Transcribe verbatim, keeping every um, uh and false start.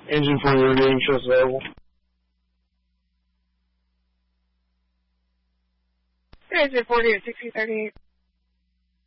Engine for your reading shows available. Engine forty at sixty thirty-eight.